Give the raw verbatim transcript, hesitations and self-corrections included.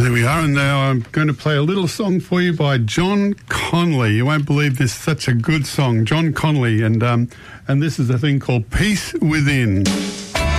There we are, and now I'm going to play a little song for you by John Conlee. You won't believe this, such a good song, John Conlee, and um, and this is a thing called Peace Within.